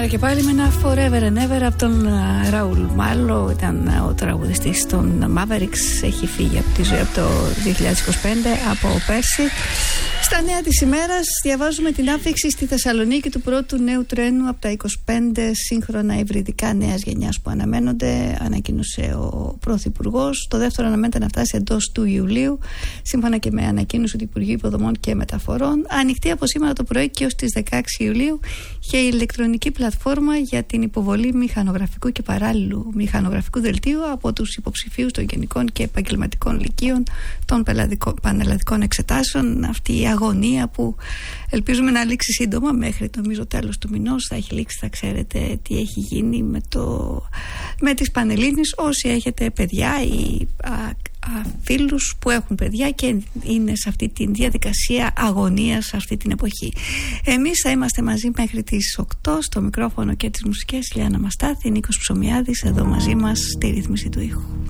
Σήμερα και πάλι με ένα Forever and Ever από τον Ραούλ Μάλο. Ήταν ο τραγουδιστής των Mavericks. Έχει φύγει από τη ζωή από το 2025, από πέρσι. Στα νέα της ημέρας διαβάζουμε την άφηξη στη Θεσσαλονίκη του πρώτου νέου τρένου από τα 25 σύγχρονα υβριδικά νέας γενιάς που αναμένονται. Ανακοίνωσε ο Πρωθυπουργός. Το δεύτερο αναμένεται να φτάσει εντός του Ιουλίου, σύμφωνα και με ανακοίνωση του Υπουργείου Υποδομών και Μεταφορών. Ανοιχτή από σήμερα το πρωί και ως τις 16 Ιουλίου και η ηλεκτρονική πλατφόρμα για την υποβολή μηχανογραφικού και παράλληλου μηχανογραφικού δελτίου από τους υποψηφίους των γενικών και επαγγελματικών λυκείων των πανελλαδικών εξετάσεων. Αυτή η αγωνία που ελπίζουμε να λήξει σύντομα, μέχρι νομίζω τέλος του μηνός θα έχει λήξει. Θα ξέρετε τι έχει γίνει με τις Πανελλήνιες. Όσοι έχετε παιδιά ή φίλους που έχουν παιδιά και είναι σε αυτή τη διαδικασία αγωνίας σε αυτή την εποχή. Εμείς θα είμαστε μαζί μέχρι τις 8 στο μικρόφωνο και τις μουσικές. Λιάννα Μαστάθη, Νίκος Ψωμιάδης εδώ μαζί μας στη ρύθμιση του ήχου.